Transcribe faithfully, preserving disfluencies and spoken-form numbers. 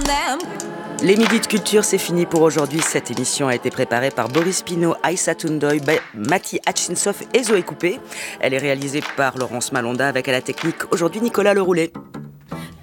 them. Les Midis de Culture, c'est fini pour aujourd'hui. Cette émission a été préparée par Boris Pinault, Aïssa Toundoy, Mati Hutchinsov et Zoé Coupé. Elle est réalisée par Laurence Malonda avec à la technique aujourd'hui Nicolas Leroulet.